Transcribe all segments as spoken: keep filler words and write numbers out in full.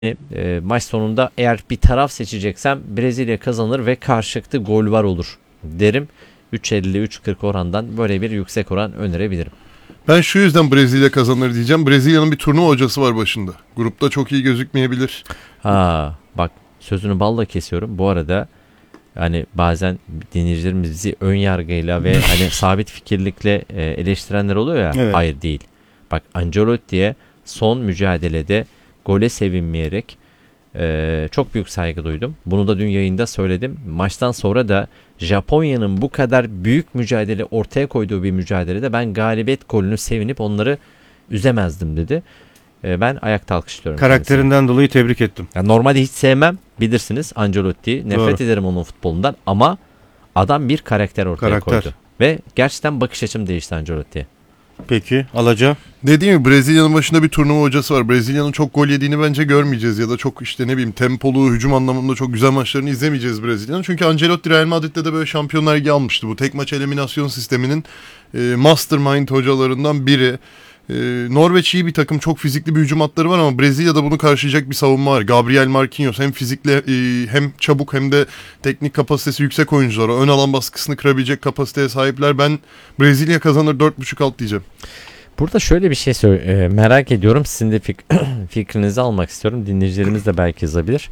e, maç sonunda eğer bir taraf seçeceksem Brezilya kazanır ve karşılıklı gol var olur derim. üç elli üç kırk orandan böyle bir yüksek oran önerebilirim. Ben şu yüzden Brezilya kazanır diyeceğim. Brezilya'nın bir turnuva hocası var başında. Grupta çok iyi gözükmeyebilir. Ha bak, sözünü balla kesiyorum. Bu arada hani bazen dinleyicilerimiz bizi ön yargıyla ve hani sabit fikirlikle e, eleştirenler oluyor ya. Evet. Hayır değil. Bak, Ancelotti'ye son mücadelede gole sevinmeyerek e, çok büyük saygı duydum. Bunu da dün yayında söyledim. Maçtan sonra da Japonya'nın bu kadar büyük mücadele ortaya koyduğu bir mücadelede ben galibiyet golünü sevinip onları üzemezdim dedi. E, ben ayakta alkışlıyorum. Karakterinden kendisine. dolayı tebrik ettim. Yani normalde hiç sevmem, bilirsiniz Ancelotti'yi. Nefret Doğru. ederim onun futbolundan ama adam bir karakter ortaya Karakter. koydu. Ve gerçekten bakış açım değişti Ancelotti'ye. Peki Alaca? Dediğim gibi Brezilya'nın başında bir turnuva hocası var. Brezilya'nın çok gol yediğini bence görmeyeceğiz ya da çok işte ne bileyim tempolu, hücum anlamında çok güzel maçlarını izlemeyeceğiz Brezilya'nın. Çünkü Ancelotti Real Madrid'de de böyle Şampiyonlar Ligi almıştı. Bu tek maç eliminasyon sisteminin e, mastermind hocalarından biri. E, Norveç iyi bir takım, çok fizikli bir hücum hatları var ama Brezilya'da bunu karşılayacak bir savunma var. Gabriel Marquinhos hem fizikli e, hem çabuk hem de teknik kapasitesi yüksek oyuncular. Ön alan baskısını kırabilecek kapasiteye sahipler. Ben Brezilya kazanır dört buçuk alt diyeceğim. Burada şöyle bir şey söyle, e, merak ediyorum. Sizin de fik- fikrinizi almak istiyorum. Dinleyicilerimiz de belki yazabilir.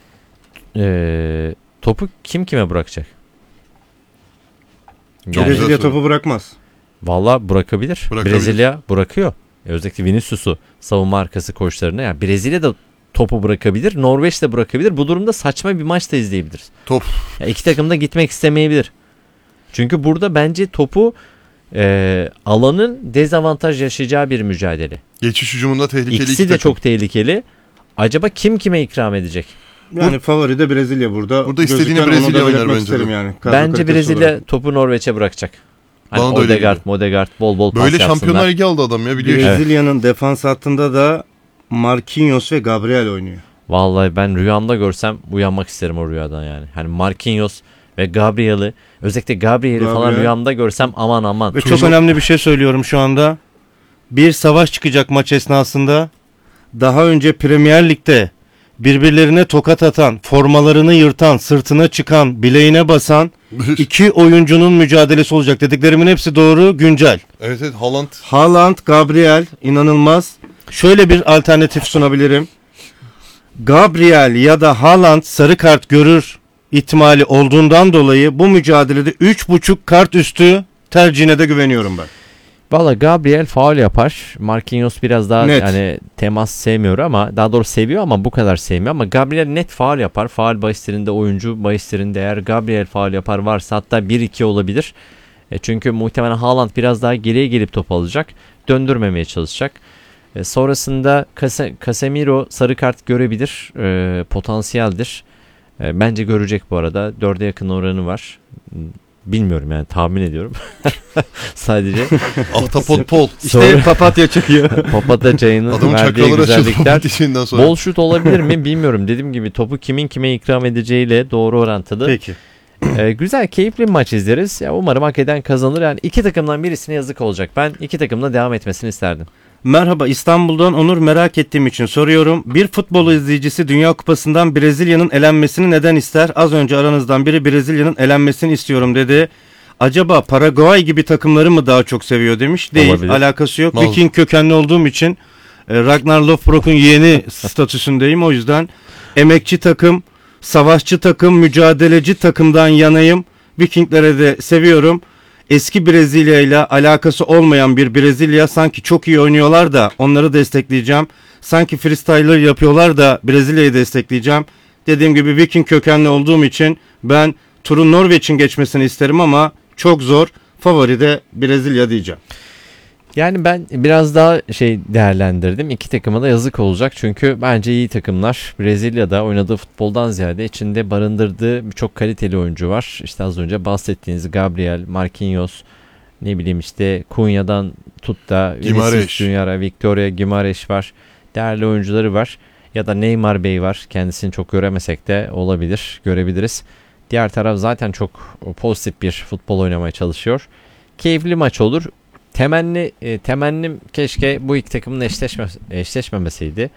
E, topu kim kime bırakacak? Çok Yani, güzel Brezilya soru. topu bırakmaz. valla bırakabilir. Bırakabilir. Brezilya bırakıyor. Özellikle Vinicius'u savunma arkası koçlarına. Yani Brezilya da topu bırakabilir. Norveç de bırakabilir. Bu durumda saçma bir maç da izleyebiliriz. Top. Ya iki takım da gitmek istemeyebilir. Çünkü burada bence topu e, alanın dezavantaj yaşayacağı bir mücadele. Geçiş hücumunda tehlikeli İkisi iki de takım. çok tehlikeli. Acaba kim kime ikram edecek? Yani favori de Brezilya burada. Burada istediğini Gözüken, onu da Brezilya oynar belirtmek bence de. isterim Yani. Kadro Bence kalitesi Brezilya olarak. topu Norveç'e bırakacak. Hani Bana da öyle Odegaard, geliyor. Modegaard bol bol pas Böyle yapsınlar. Şampiyonlar Ligi aldı adam ya, biliyor. Evet. Brezilya'nın defans hattında da Marquinhos ve Gabriel oynuyor. Vallahi ben rüyamda görsem uyanmak isterim o rüyadan yani. Hani Marquinhos ve Gabriel'i, özellikle Gabriel'i falan Gabriel. rüyamda görsem aman aman. Ve Turnu- çok önemli bir şey söylüyorum şu anda. Bir savaş çıkacak maç esnasında. Daha önce Premier Lig'de birbirlerine tokat atan, formalarını yırtan, sırtına çıkan, bileğine basan iki oyuncunun mücadelesi olacak. Dediklerimin hepsi doğru, güncel. Evet evet, Haaland. Haaland, Gabriel inanılmaz. Şöyle bir alternatif sunabilirim. Gabriel ya da Haaland sarı kart görür ihtimali olduğundan dolayı bu mücadelede üç buçuk kart üstü tercihine de güveniyorum ben. Valla Gabriel faul yapar. Marquinhos biraz daha Net. yani temas sevmiyor ama daha doğrusu seviyor ama bu kadar sevmiyor. Ama Gabriel net faul yapar. Faul bahislerinde oyuncu bahislerinde eğer Gabriel faul yapar varsa hatta bir iki olabilir. E çünkü muhtemelen Haaland biraz daha geriye gelip top alacak. Döndürmemeye çalışacak. E sonrasında Cas- Casemiro sarı kart görebilir. E, potansiyeldir. E, bence görecek bu arada. dörde yakın oranı var. Bilmiyorum yani, tahmin ediyorum. Sadece Ahtapot Pol. İşte papatya çıkıyor. Papatya çayının Adamın verdiği çakraları açıldı güzellikler. dişinden sonra. Bol şut olabilir mi bilmiyorum. Dediğim gibi topu kimin kime ikram edeceğiyle doğru orantılı. Peki. Ee, güzel, keyifli bir maç izleriz. Ya, umarım hak eden kazanır. Yani iki takımdan birisine yazık olacak. Ben iki takımla devam etmesini isterdim. Merhaba, İstanbul'dan Onur, merak ettiğim için soruyorum. Bir futbol izleyicisi Dünya Kupası'ndan Brezilya'nın elenmesini neden ister? Az önce aranızdan biri Brezilya'nın elenmesini istiyorum dedi. Acaba Paraguay gibi takımları mı daha çok seviyor demiş. Değil, Olabilir. alakası yok. Mal. Viking kökenli olduğum için e, Ragnar Lothbrok'un yeğeni statüsündeyim. O yüzden emekçi takım, savaşçı takım, mücadeleci takımdan yanayım. Vikinglere de seviyorum. Eski Brezilya ile alakası olmayan bir Brezilya, sanki çok iyi oynuyorlar da onları destekleyeceğim. Sanki freestyler yapıyorlar da Brezilya'yı destekleyeceğim. Dediğim gibi Viking kökenli olduğum için ben turun Norveç'in geçmesini isterim ama çok zor. Favori de Brezilya diyeceğim. Yani ben biraz daha şey değerlendirdim. İki takıma da yazık olacak. Çünkü bence iyi takımlar. Brezilya'da oynadığı futboldan ziyade içinde barındırdığı birçok kaliteli oyuncu var. İşte az önce bahsettiğiniz Gabriel, Marquinhos, ne bileyim işte Cunha'dan tut da Guimaraes. Vinicius Junior'a, Victoria Guimaraes var. Değerli oyuncuları var. Ya da Neymar Bey var. Kendisini çok göremesek de olabilir. Görebiliriz. Diğer taraf zaten çok pozitif bir futbol oynamaya çalışıyor. Keyifli maç olur. Temenni e, temennim keşke bu iki takımın eşleşme, eşleşmemesiydi.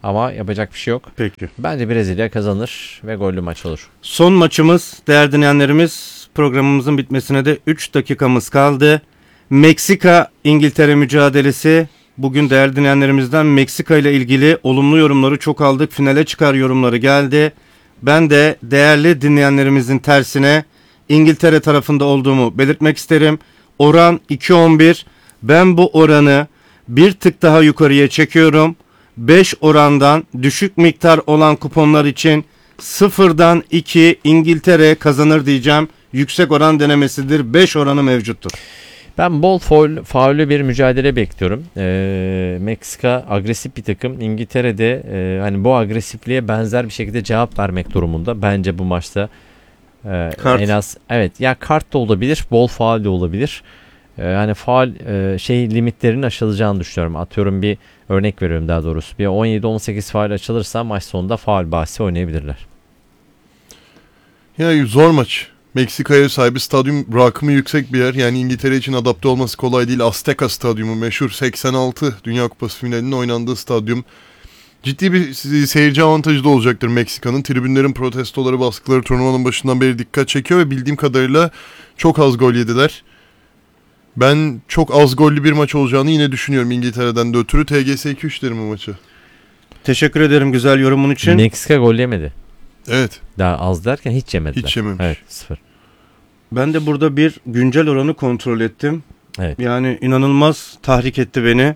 ama yapacak bir şey yok. Peki. Bence Brezilya kazanır ve gollü maç olur. Son maçımız değerli dinleyenlerimiz, programımızın bitmesine de üç dakikamız kaldı. Meksika İngiltere mücadelesi. Bugün değerli dinleyenlerimizden Meksika ile ilgili olumlu yorumları çok aldık. Finale çıkar yorumları geldi. Ben de değerli dinleyenlerimizin tersine İngiltere tarafında olduğumu belirtmek isterim. Oran iki on bir. Ben bu oranı bir tık daha yukarıya çekiyorum. beş orandan düşük miktar olan kuponlar için sıfırdan iki İngiltere kazanır diyeceğim. Yüksek oran denemesidir. beş oranı mevcuttur. Ben bol faul, faullü bir mücadele bekliyorum. Ee, Meksika agresif bir takım. İngiltere'de e, hani bu agresifliğe benzer bir şekilde cevap vermek durumunda. Bence bu maçta e, Kart. en az evet ya kart da olabilir, bol faul de olabilir. E, hani faul e, şey limitlerinin aşılacağını düşünüyorum. Atıyorum bir örnek veriyorum daha doğrusu. Bir on yedi on sekiz faul açılırsa maç sonunda faul bahsi oynayabilirler. Yani zor maç. Meksika'ya ev sahibi, stadyum rakımı yüksek bir yer. Yani İngiltere için adapte olması kolay değil. Azteca stadyumu meşhur, seksen altı Dünya Kupası finalinin oynandığı stadyum. Ciddi bir seyirci avantajı da olacaktır Meksika'nın. Tribünlerin protestoları, baskıları turnuvanın başından beri dikkat çekiyor ve bildiğim kadarıyla çok az gol yediler. Ben çok az gollü bir maç olacağını yine düşünüyorum İngiltere'den de ötürü. T G S iki üç derim bu maçı. Teşekkür ederim güzel yorumun için. Meksika gol yemedi. Evet. Daha az derken hiç yemediler. Hiç yememiş. Evet, sıfır. Ben de burada bir güncel oranı kontrol ettim. Evet. Yani inanılmaz tahrik etti beni.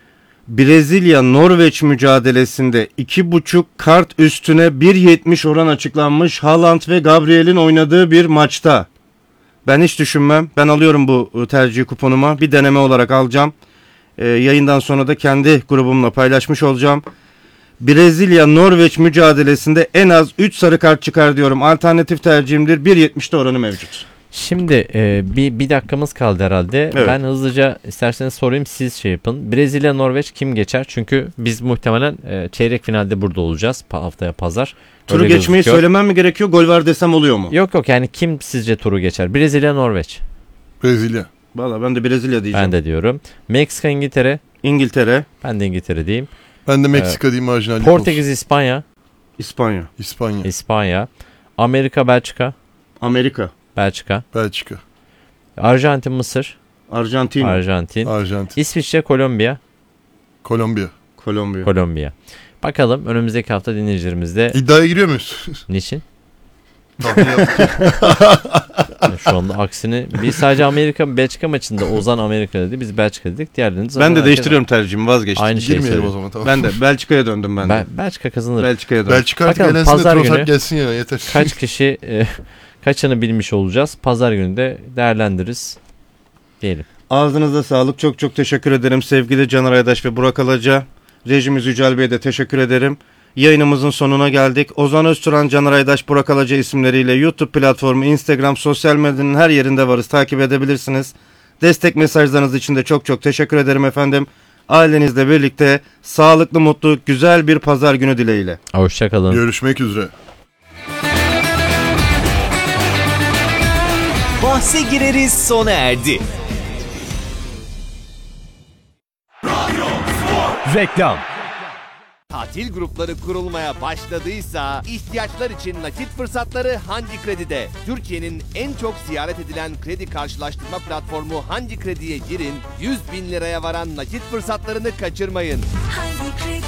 Brezilya-Norveç mücadelesinde iki buçuk kart üstüne bir yetmiş oran açıklanmış. Haaland ve Gabriel'in oynadığı bir maçta. Ben hiç düşünmem. Ben alıyorum bu tercih kuponuma. Bir deneme olarak alacağım. Ee, yayından sonra da kendi grubumla paylaşmış olacağım. Brezilya-Norveç mücadelesinde en az üç sarı kart çıkar diyorum. Alternatif tercihimdir. bir yetmişte oranı mevcut. Şimdi e, bir, bir dakikamız kaldı herhalde. Evet. Ben hızlıca isterseniz sorayım, siz şey yapın. Brezilya Norveç kim geçer? Çünkü biz muhtemelen e, çeyrek finalde burada olacağız pa- haftaya pazar. Turu Öyle geçmeyi gözüküyor. söylemem mi gerekiyor? Gol var desem oluyor mu? Yok yok, yani kim sizce turu geçer? Brezilya Norveç. Brezilya. Valla ben de Brezilya diyeceğim. Ben de diyorum. Meksika İngiltere. İngiltere, Ben de İngiltere diyeyim. Ben de Meksika diyeyim, marjinallik Portekiz olsun. İspanya. İspanya, İspanya. İspanya. Amerika Belçika. Amerika, Belçika. Belçika. Arjantin Mısır. Arjantin, Arjantin. Arjantin. İsviçre Kolombiya. Kolombiya. Kolombiya. Kolombiya. Bakalım önümüzdeki hafta dinleyicilerimizde İddiaya giriyor muyuz? niçin? Tahmin yaptık. Yani şu anda aksini biz sadece Amerika Belçika maçında Ozan Amerika dedi, biz Belçika dedik. Diğerlerini zaten Ben de herkes- değiştiriyorum tercihimi, vazgeçtim. Aynı şey Girmeyelim o söylüyor. zaman, tamam. Ben de Belçika'ya döndüm ben de. Bel- Belçika kazanır. Belçika'ya döndüm. Belçika artık Bakalım, elensin de pazar Trossard günü gelsin ya, yeter. Kaç kişi e, kaçını bilmiş olacağız. Pazar günü de değerlendiririz diyelim. Ağzınıza sağlık. Çok çok teşekkür ederim sevgili Caner Aydaş ve Burak Alaca. Rejimiz Yücel Bey'e de teşekkür ederim. Yayınımızın sonuna geldik. Ozan Özturan, Caner Aydaş, Burak Alaca isimleriyle YouTube platformu, Instagram, sosyal medyanın her yerinde varız. Takip edebilirsiniz. Destek mesajlarınız için de çok çok teşekkür ederim efendim. Ailenizle birlikte sağlıklı, mutlu, güzel bir pazar günü dileğiyle. Hoşçakalın. Görüşmek üzere. Bahse gireriz sona erdi. Reklam. Tatil grupları kurulmaya başladıysa ihtiyaçlar için nakit fırsatları Hangi Kredi'de. Türkiye'nin en çok ziyaret edilen kredi karşılaştırma platformu Hangi Kredi'ye girin, yüz bin liraya varan nakit fırsatlarını kaçırmayın. Hangi kredi?